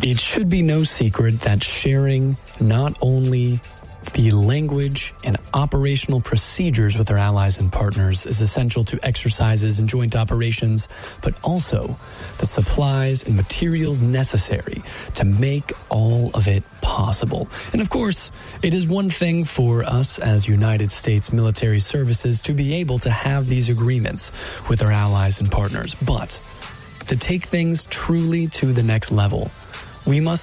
It should be no secret that sharing not only the language and operational procedures with our allies and partners is essential to exercises and joint operations, but also the supplies and materials necessary to make all of it possible. And of course, it is one thing for us as United States military services to be able to have these agreements with our allies and partners, but to take things truly to the next level, we must